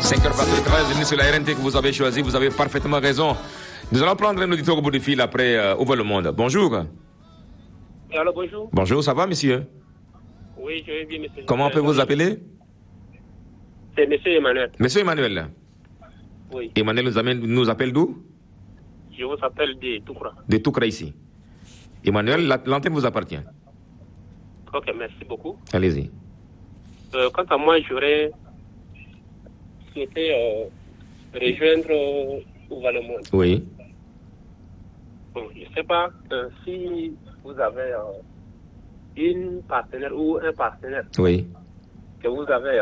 5h13, bienvenue sur la RNT que vous avez choisi, vous avez parfaitement raison. Nous allons prendre un auditeur au bout du fil après Ouvre le monde. Bonjour. Alors, bonjour. Bonjour, ça va, monsieur? Oui, je vais bien, monsieur. Comment on peut vous appeler? C'est monsieur Emmanuel. Monsieur Emmanuel. Oui. Emmanuel nous appelle d'où? Je vous appelle de Toukra. De Toukra ici. Emmanuel, l'antenne vous appartient. Ok, merci beaucoup. Allez-y. Quant à moi, j'aurais souhaité rejoindre Ouvre le monde. Oui. Bon, je ne sais pas si vous avez une partenaire ou un partenaire Oui. que vous avez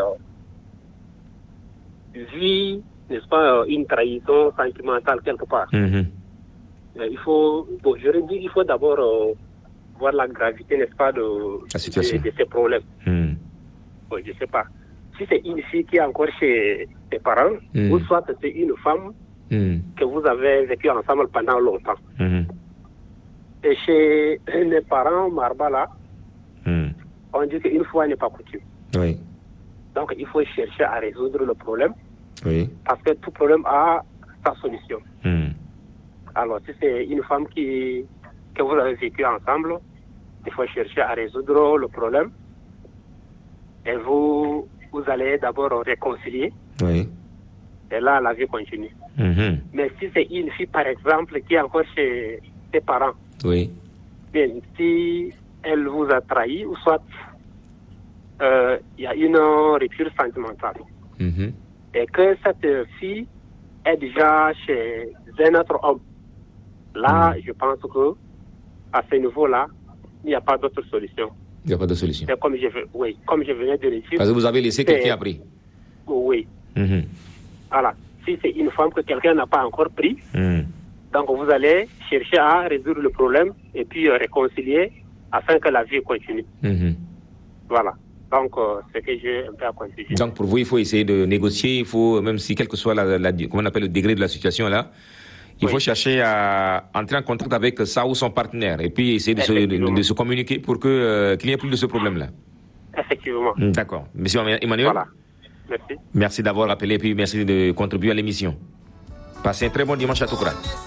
vu, n'est-ce pas, une trahison sentimentale quelque part. Il faut, bon, j'aurais dit qu'il faut d'abord voir la gravité, n'est-ce pas, de ces problèmes. Bon, je ne sais pas. Si c'est une fille qui est encore chez ses parents, ou soit c'est une femme que vous avez vécu ensemble pendant longtemps. Et chez mes parents, Marbala, on dit qu'une fois n'est pas coutume. Oui. Donc il faut chercher à résoudre le problème. Oui. Parce que tout problème a sa solution. Alors si c'est une femme que vous avez vécu ensemble, il faut chercher à résoudre le problème. Et vous allez d'abord réconcilier. Oui. Et là, la vie continue. Mais si c'est une fille, par exemple, qui est encore chez ses parents, oui. Bien, si elle vous a trahi, ou soit il y a une rupture sentimentale, et que cette fille est déjà chez un autre homme, là, je pense que à ce niveau-là, il n'y a pas d'autre solution. Il n'y a pas de solution. C'est comme je venais de le dire. Parce que vous avez laissé quelqu'un a pris. Oui. Voilà. Si c'est une femme que quelqu'un n'a pas encore pris, donc vous allez chercher à résoudre le problème et puis réconcilier afin que la vie continue. Voilà. Donc, c'est ce que j'ai un peu à contribuer. Donc, pour vous, il faut essayer de négocier, il faut, même si quel que soit comment on appelle le degré de la situation là, il faut chercher à entrer en contact avec sa ou son partenaire et puis essayer de se communiquer pour qu'il n'y ait plus de ce problème-là. Effectivement. D'accord. Monsieur Emmanuel. Voilà. Merci. Merci d'avoir appelé et puis merci de contribuer à l'émission. Passez un très bon dimanche à Toukra.